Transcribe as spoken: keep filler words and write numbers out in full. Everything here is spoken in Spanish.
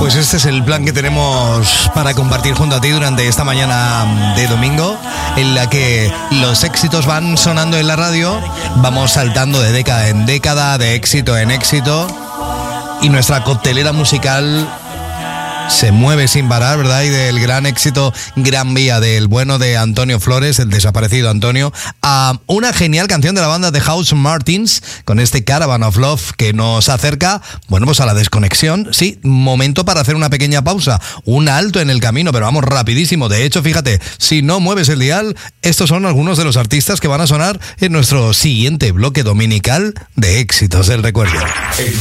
Pues este es el plan que tenemos para compartir junto a ti durante esta mañana de domingo, en la que los éxitos van sonando en la radio, vamos saltando de década en década, de éxito en éxito, y nuestra coctelera musical se mueve sin parar, ¿verdad? Y del gran éxito Gran Vía, del bueno de Antonio Flores, el desaparecido Antonio, a una genial canción de la banda The House Martins, con este Caravan of Love que nos acerca, bueno, pues a la desconexión. Sí, momento para hacer una pequeña pausa, un alto en el camino, pero vamos rapidísimo. De hecho, fíjate, si no mueves el dial, estos son algunos de los artistas que van a sonar en nuestro siguiente bloque dominical de éxitos del recuerdo.